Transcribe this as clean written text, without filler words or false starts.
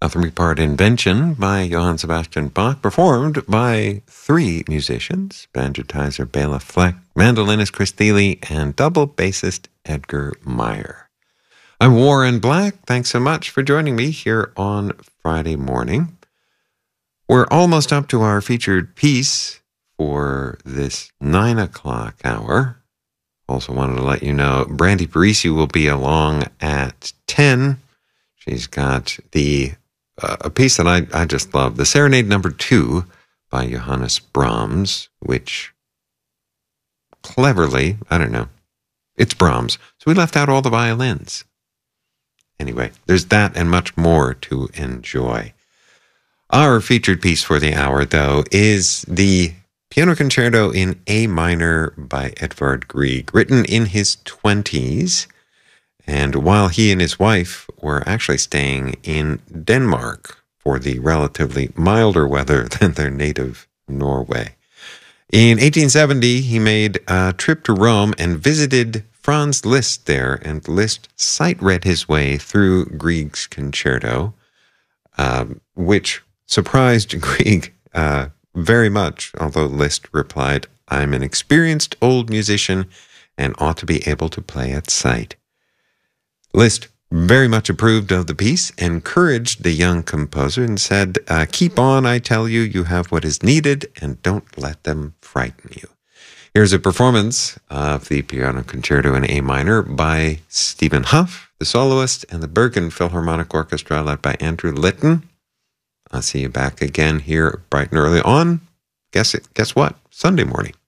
A three-part invention by Johann Sebastian Bach, performed by three musicians, banjotizer Bela Fleck, mandolinist Chris Thile, and double bassist Edgar Meyer. I'm Warren Black. Thanks so much for joining me here on Friday morning. We're almost up to our featured piece for this 9 o'clock hour. Also wanted to let you know Brandy Parisi will be along at 10. She's got a piece that I just love, the Serenade Number 2 by Johannes Brahms, which cleverly, I don't know, it's Brahms, so we left out all the violins. Anyway, there's that and much more to enjoy. Our featured piece for the hour, though, is the Piano Concerto in A minor by Edvard Grieg, written in his 20s, and while he and his wife were actually staying in Denmark for the relatively milder weather than their native Norway. In 1870, he made a trip to Rome and visited Franz Liszt there, and Liszt sight-read his way through Grieg's concerto, which surprised Grieg very much, although Liszt replied, "I'm an experienced old musician and ought to be able to play at sight." Liszt very much approved of the piece, encouraged the young composer, and said, "Keep on, I tell you, you have what is needed, and don't let them frighten you." Here's a performance of the Piano Concerto in A minor by Stephen Hough, the soloist, and the Bergen Philharmonic Orchestra, led by Andrew Litton. I'll see you back again here bright and early on, guess what, Sunday morning.